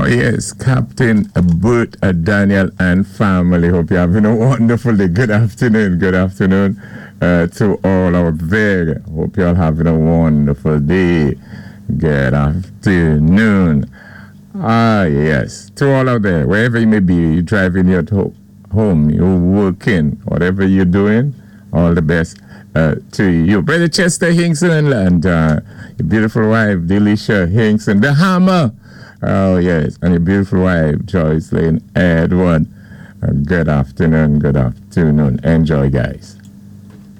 yes, Captain Bert Daniel and family. Hope you're having a wonderful day. Good afternoon. Good afternoon to all out there. Hope you're having a wonderful day. Good afternoon. Yes, to all out there, wherever you may be, you're driving your home, you're working, whatever you're doing, all the best to you. Brother Chester Hinkson and your beautiful wife, Delisha Hinkson, the Hammer. Oh, yes, and your beautiful wife, Joyce Lane Edward. Good afternoon, good afternoon. Enjoy, guys.